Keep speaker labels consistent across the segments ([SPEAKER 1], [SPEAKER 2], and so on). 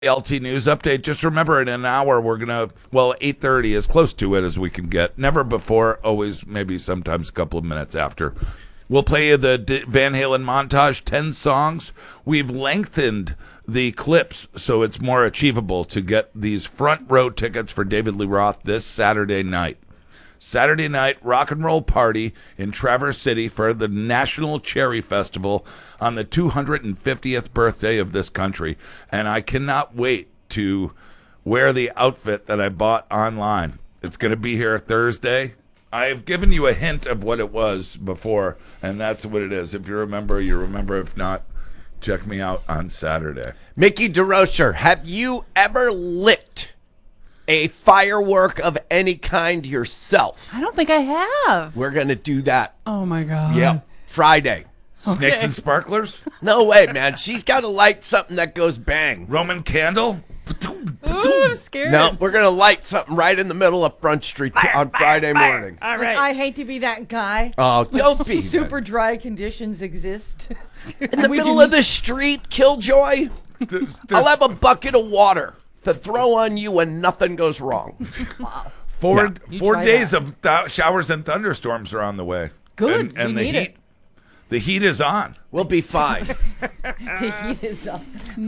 [SPEAKER 1] LT News Update. Just remember, in an hour, we're going to, 8:30, as close to it as we can get. Never before, always, maybe sometimes a couple of minutes after. We'll play you the Van Halen montage, 10 songs. We've lengthened the clips so it's more achievable to get these front row tickets for David Lee Roth this Saturday night. Saturday night rock and roll party in Traverse City for the National Cherry Festival on the 250th birthday of this country. And I cannot wait to wear the outfit that I bought online. It's going to be here Thursday. I've given you a hint of what it was before, and that's what it is. If you remember, you remember. If not, check me out on Saturday.
[SPEAKER 2] Mickey DeRocher, have you ever lit a firework of any kind yourself?
[SPEAKER 3] I don't think I have.
[SPEAKER 2] We're going to do that.
[SPEAKER 3] Oh, my God.
[SPEAKER 2] Yep. Friday.
[SPEAKER 1] Snakes and sparklers?
[SPEAKER 2] No way, man. She's got to light something that goes bang.
[SPEAKER 1] Roman candle?
[SPEAKER 3] Ooh, I'm scared.
[SPEAKER 2] No, we're going to light something right in the middle of Front Street on Friday morning.
[SPEAKER 3] All right.
[SPEAKER 4] I hate to be that guy.
[SPEAKER 2] Oh, don't be.
[SPEAKER 4] Super dry conditions exist.
[SPEAKER 2] In the middle of the street, Killjoy, I'll have a bucket of water to throw on you when nothing goes wrong.
[SPEAKER 1] Four
[SPEAKER 4] try
[SPEAKER 1] days of showers and thunderstorms are on the way.
[SPEAKER 4] Good.
[SPEAKER 1] And
[SPEAKER 4] We
[SPEAKER 1] the
[SPEAKER 4] need
[SPEAKER 1] heat.
[SPEAKER 4] it.
[SPEAKER 1] The heat is on.
[SPEAKER 2] We'll be fine.
[SPEAKER 4] The heat is up.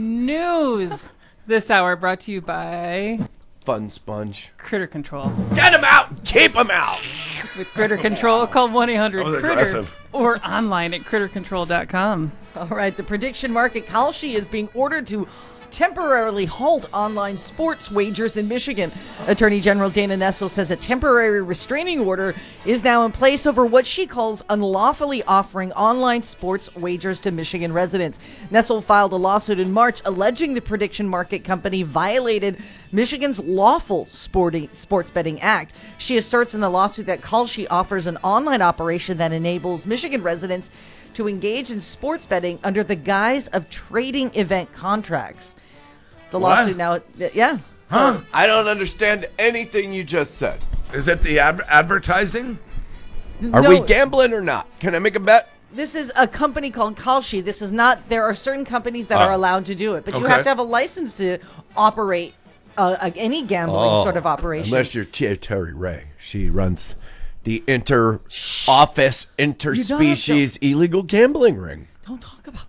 [SPEAKER 3] News this hour brought to you by
[SPEAKER 2] Fun sponge.
[SPEAKER 3] Critter Control.
[SPEAKER 2] Get him out. Keep him out.
[SPEAKER 3] With Critter Control, call
[SPEAKER 1] That was
[SPEAKER 3] 1-800-CRITTER
[SPEAKER 1] aggressive.
[SPEAKER 3] or online at crittercontrol.com.
[SPEAKER 4] All right, the prediction market Kalshi is being ordered to temporarily halt online sports wagers in Michigan. Attorney General Dana Nessel says a temporary restraining order is now in place over what she calls unlawfully offering online sports wagers to Michigan residents. Nessel filed a lawsuit in March alleging the prediction market company violated Michigan's lawful sports betting act. She asserts in the lawsuit that Kalshi offers an online operation that enables Michigan residents to engage in sports betting under the guise of trading event contracts. The
[SPEAKER 1] What?
[SPEAKER 4] lawsuit now, yes.
[SPEAKER 1] Huh?
[SPEAKER 2] I don't understand anything you just said.
[SPEAKER 1] Is it the advertising?
[SPEAKER 2] Are
[SPEAKER 4] No,
[SPEAKER 2] we gambling or not? Can I make a bet?
[SPEAKER 4] This is a company called Kalshi. This is not, there are certain companies that are allowed to do it, but you
[SPEAKER 1] Okay.
[SPEAKER 4] have to have a license to operate any gambling sort of operation.
[SPEAKER 2] Unless you're Terry Ray. She runs the inter-office, interspecies illegal gambling ring.
[SPEAKER 4] Don't talk about that.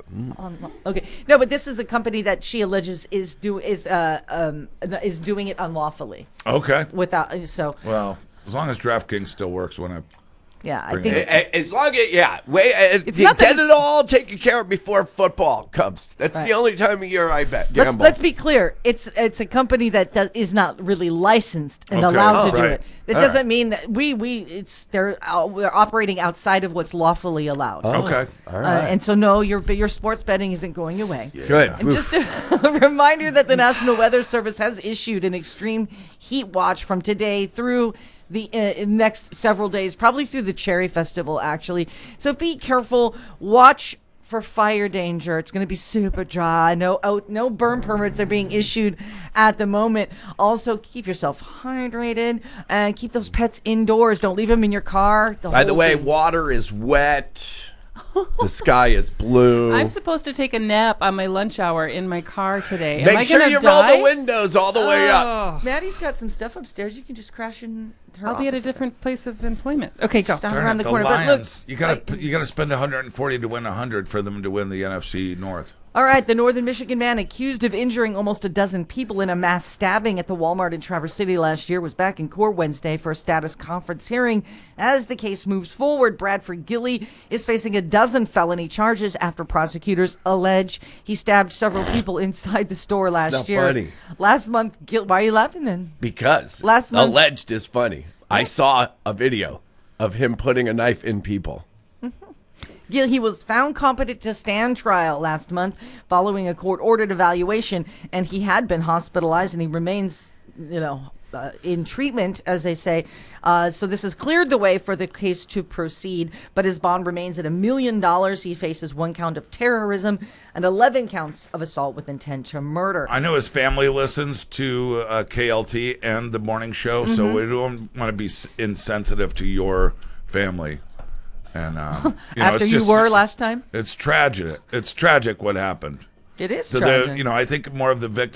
[SPEAKER 2] I-
[SPEAKER 4] Okay, no, but this is a company that she alleges is doing it unlawfully
[SPEAKER 1] Okay.
[SPEAKER 4] without. So
[SPEAKER 1] Well, as long as DraftKings still works when I...
[SPEAKER 4] yeah, I
[SPEAKER 1] Bring
[SPEAKER 4] think
[SPEAKER 1] it.
[SPEAKER 2] As long as,
[SPEAKER 4] It's
[SPEAKER 2] you
[SPEAKER 4] not that
[SPEAKER 2] get
[SPEAKER 4] it's-
[SPEAKER 2] it all taken care of before football comes. That's
[SPEAKER 4] Right.
[SPEAKER 2] the only time of year I bet. Gamble.
[SPEAKER 4] let's be clear. It's a company that is not really licensed and
[SPEAKER 1] Okay.
[SPEAKER 4] allowed
[SPEAKER 1] Oh,
[SPEAKER 4] to do
[SPEAKER 1] right.
[SPEAKER 4] it. That
[SPEAKER 1] All
[SPEAKER 4] doesn't
[SPEAKER 1] right.
[SPEAKER 4] mean that we're operating outside of what's lawfully allowed.
[SPEAKER 1] Okay.
[SPEAKER 2] All right.
[SPEAKER 4] And so no, your sports betting isn't going away.
[SPEAKER 2] Good.
[SPEAKER 4] And just a reminder that the National Weather Service has issued an extreme heat watch from today through the next several days, probably through the Cherry Festival, actually. So be careful. Watch for fire danger. It's going to be super dry. No burn permits are being issued at the moment. Also, keep yourself hydrated and keep those pets indoors. Don't leave them in your car.
[SPEAKER 2] By the
[SPEAKER 4] whole
[SPEAKER 2] way,
[SPEAKER 4] thing.
[SPEAKER 2] water is wet. The sky is blue.
[SPEAKER 3] I'm supposed to take a nap on my lunch hour in my car today. Am
[SPEAKER 2] Make
[SPEAKER 3] I
[SPEAKER 2] sure
[SPEAKER 3] gonna
[SPEAKER 2] you
[SPEAKER 3] die?
[SPEAKER 2] roll the windows all the way up.
[SPEAKER 3] Oh,
[SPEAKER 4] Maddie's got some stuff upstairs. You can just crash in her
[SPEAKER 3] I'll be at a
[SPEAKER 4] office.
[SPEAKER 3] different place of employment. Okay, go.
[SPEAKER 4] Down
[SPEAKER 1] Darn
[SPEAKER 4] around
[SPEAKER 1] it,
[SPEAKER 4] the corner. But look,
[SPEAKER 1] Lions. You gotta spend 140 to win 100 for them to win the NFC North.
[SPEAKER 4] all right, the Northern Michigan man accused of injuring almost a dozen people in a mass stabbing at the Walmart in Traverse City last year was back in court Wednesday for a status conference hearing. As the case moves forward, Bradford Gilly is facing a dozen felony charges after prosecutors allege he stabbed several people inside the store last
[SPEAKER 2] not
[SPEAKER 4] year.
[SPEAKER 2] funny.
[SPEAKER 4] Last month, why are you laughing then?
[SPEAKER 2] Because
[SPEAKER 4] Last month-
[SPEAKER 2] alleged is funny. I saw a video of him putting a knife in people.
[SPEAKER 4] He was found competent to stand trial last month following a court-ordered evaluation, and he had been hospitalized, and he remains, in treatment, as they say. So this has cleared the way for the case to proceed, but his bond remains at $1 million. He faces 1 count of terrorism and 11 counts of assault with intent to murder.
[SPEAKER 1] I know his family listens to KLT and the morning show, so we don't want to be insensitive to your family. And
[SPEAKER 4] After
[SPEAKER 1] it's
[SPEAKER 4] you
[SPEAKER 1] just-
[SPEAKER 4] were last time?
[SPEAKER 1] It's tragic. It's tragic what happened.
[SPEAKER 4] It is
[SPEAKER 1] So
[SPEAKER 4] tragic.
[SPEAKER 1] I think more of the victims